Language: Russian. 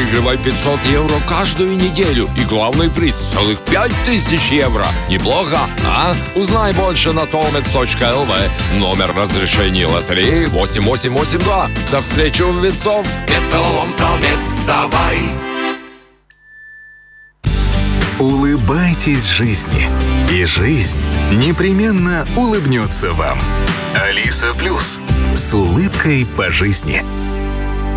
Выигрывай 500 евро каждую неделю. И главный приз — целых 5000 евро. Неплохо, а? Узнай больше на tomets.lv. Номер разрешения лотереи 8882. До встречи у весов. Беталон, Томец, давай. Улыбайтесь жизни, и жизнь непременно улыбнется вам. Алиса Плюс. С улыбкой по жизни.